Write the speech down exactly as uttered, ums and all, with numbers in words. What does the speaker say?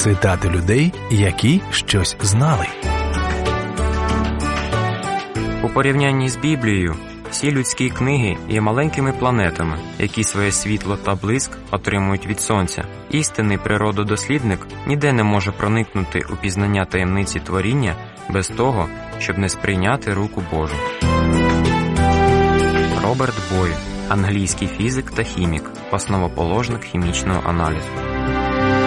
цитати людей, які щось знали. У порівнянні з Біблією, всі людські книги є маленькими планетами, які своє світло та блиск отримують від сонця. Істинний природодослідник ніде не може проникнути у пізнання таємниці творіння без того, щоб не сприйняти руку Божу. Роберт Бойл, англійський фізик та хімік, основоположник хімічного аналізу.